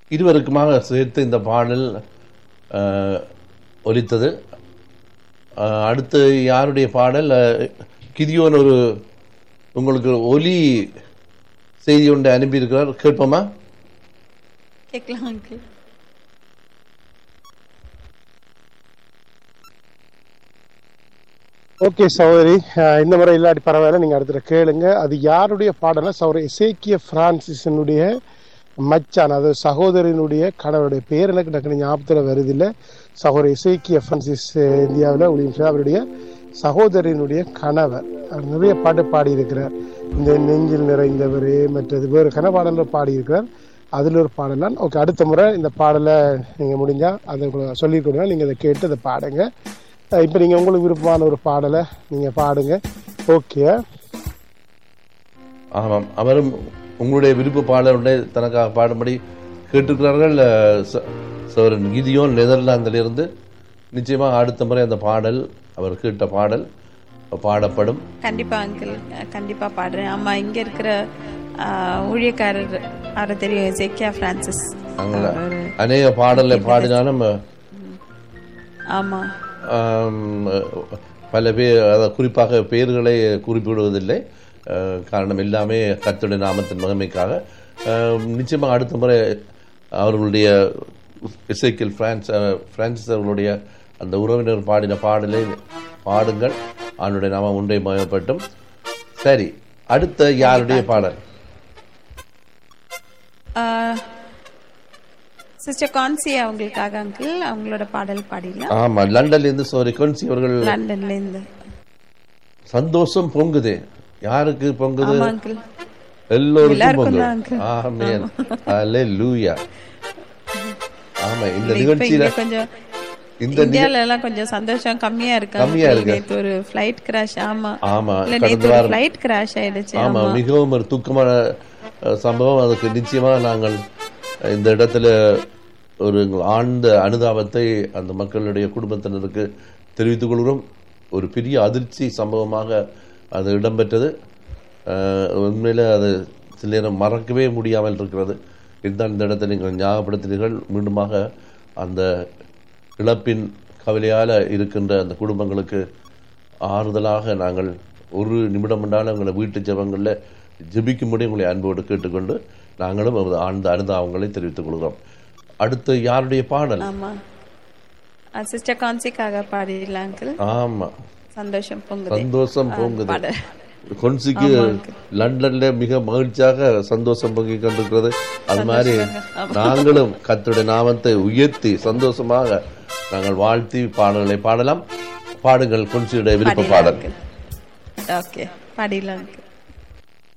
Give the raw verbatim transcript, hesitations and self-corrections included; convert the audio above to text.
இருவருக்குமாக சேர்த்து இந்த பாடல் ஒலித்தது. அடுத்து யாருடைய பாடல்? கிதியோன் ஒரு உங்களுக்கு ஒலி செய்தி ஒன்றை அனுப்பியிருக்கிறார், கேட்போமா? கேட்கலாம். ஓகே சகோதரி, இந்த முறை இல்லாட்டி பரவாயில்ல, நீங்க அடுத்த கேளுங்க. அது யாருடைய பாடல்னா சகோதரி எசேக்கியா பிரான்சிஸினுடைய மச்சான், அது சகோதரனுடைய கணவருடைய பேர் எனக்கு டக்குனு ஞாபகத்தில் வருது இல்லை. சகோதரி எசேக்கியா பிரான்சிஸ் இந்தியாவில் ஒளியும் அவருடைய சகோதரனுடைய கணவர். அவர் நிறைய பாட்டு பாடி இருக்கிறார். இந்த நெஞ்சில் நிறைந்தவர் மற்றது வேறு கனபாடல்கள் பாடி இருக்கிறார். அதுல ஒரு பாடல் தான். ஓகே, அடுத்த முறை இந்த பாடலை நீங்க முடிஞ்சா அதை சொல்லிருக்கீங்க, நீங்க அதை கேட்டு அதை பாடுங்க. இப்ப நீங்க உங்களுக்கு விருப்பமான ஒரு பாடலை நீங்க பாடுங்க. ஓகே. ஆமாம், அவரும் உங்களுடைய விருப்ப பாடலுடைய தனக்காக பாடும்படி கேட்டிருக்கிறார்கள். சோரன் கிதியோன் நெதர்லாந்திலிருந்து. நிச்சயமாக அடுத்த முறை அந்த பாடல், அவர் கேட்ட பாடல் பாடப்படும். கண்டிப்பா அங்கிள், கண்டிப்பா பாடுறேன். ஆமா, இங்க இருக்கிற ஊழியக்காரர் அவரை தெரியும், எசேக்கியா பிரான்சிஸ். அநேக பாடலை பாடினாலும் ஆமா பல பேர் குறிப்பாக பெயர்களை குறிப்பிடுவதில்லை. காரணம் எல்லாமே கர்த்தருடைய நாமத்தின் மகிமைக்காக. நிச்சயமாக அடுத்த முறை அவர்களுடைய எசேக்கியல் பிரான்ஸ் பிரான்சிஸ் அவர்களுடைய அந்த உறவினர் பாடின பாடலை பாடுங்கள். அவனுடைய நாமம் ஒன்றை மகிமைப்பட்டும். சரி, அடுத்த யாருடைய பாடல்? சிஸ்டர் கான்சி அவங்களுக்காக அங்கிள், அவங்களோட பாடல் பாடிடலாம். ஆமா, லண்டன்ல இருந்து சாரி கான்சி அவர்கள் லண்டன்ல இருந்து. சந்தோஷம் பொங்குது. யாருக்கு பொங்குது? அங்கிள், எல்லோருக்கும் பொங்குது. ஆமென், ஹalleluya. ஆமா, இந்த நிகழ்ச்சியில கொஞ்சம் இந்த இந்தியால எல்லாம் கொஞ்சம் சந்தோஷம் கம்மியா இருக்கு. கம்மியா இருக்கு. நேத்து ஒரு ஃளைட் கிராஷ். ஆமா ஆமா, நேத்து ஒரு ஃளைட் கிராஷ் ஆயிடுச்சு. ஆமா, மிகவும் ஒரு துக்கமான சம்பவம். அதுக்கு நிச்சயமாக நாங்கள் இந்த இடத்துல ஒரு ஆழ்ந்த அனுதாபத்தை அந்த மக்களுடைய குடும்பத்தினருக்கு தெரிவித்துக் கொள்கிறோம். ஒரு பெரிய அதிர்ச்சி சம்பவமாக அது இடம்பெற்றது. உண்மையில அது சில நேரம் மறக்கவே முடியாமல் இருக்கிறது. இதுதான் இந்த இடத்தை நீங்கள் ஞாபகப்படுத்தினீர்கள். மீண்டுமாக அந்த இழப்பின் கவலையால் இருக்கின்ற அந்த குடும்பங்களுக்கு ஆறுதலாக நாங்கள் ஒரு நிமிடம் என்றாலும் எங்களை வீட்டு ஜெபங்களில் ஜெபிக்கும்படி உங்களை அன்போடு கேட்டுக்கொண்டு நாங்களும் ஆழ்ந்த அனுதாபங்களை தெரிவித்துக் கொள்கிறோம். அடுத்து யாருடைய பாடல்? ஆமா, சிஸ்டர் கான்சிக்காக பாடிடலாம். ஆமா, சந்தோஷம் பொங்குது. சந்தோஷம் பொங்குது. கொன்சிக்கு லண்டன்ல மிக மகிழ்ச்சியாக சந்தோஷம் பொங்கி கொண்டிருக்கிறது. அது மாதிரி நாங்களும் கர்த்தருடைய நாமத்தை உயர்த்தி சந்தோஷமாக நாங்கள் வாழ்த்தி பாடல்களை பாடலாம். பாடுங்கள் கொன்சியுடைய விருப்ப பாடல். ஓகே, பாடிடலாம்.